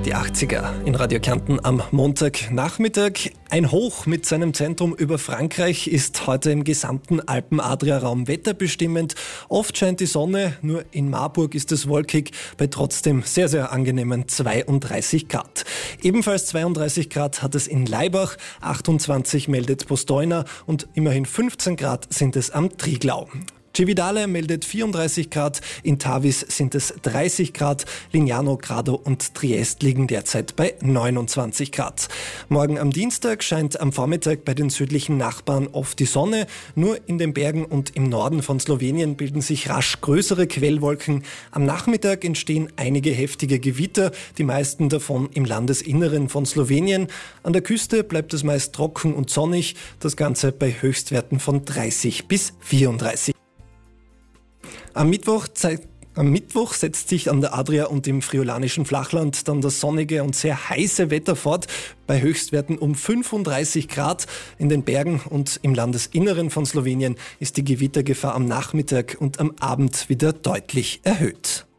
Die 80er in Radio Kärnten am Montagnachmittag. Ein Hoch mit seinem Zentrum über Frankreich ist heute im gesamten Alpen-Adria-Raum wetterbestimmend. Oft scheint die Sonne, nur in Marburg ist es wolkig, bei trotzdem sehr, sehr angenehmen 32 Grad. Ebenfalls 32 Grad hat es in Laibach, 28 meldet Postojna und immerhin 15 Grad sind es am Triglau. Cividale meldet 34 Grad, in Tavis sind es 30 Grad, Lignano, Grado und Triest liegen derzeit bei 29 Grad. Morgen am Dienstag scheint am Vormittag bei den südlichen Nachbarn oft die Sonne. Nur in den Bergen und im Norden von Slowenien bilden sich rasch größere Quellwolken. Am Nachmittag entstehen einige heftige Gewitter, die meisten davon im Landesinneren von Slowenien. An der Küste bleibt es meist trocken und sonnig, das Ganze bei Höchstwerten von 30 bis 34. Am Mittwoch setzt sich an der Adria und im friolanischen Flachland dann das sonnige und sehr heiße Wetter fort, bei Höchstwerten um 35 Grad. In den Bergen und im Landesinneren von Slowenien ist die Gewittergefahr am Nachmittag und am Abend wieder deutlich erhöht.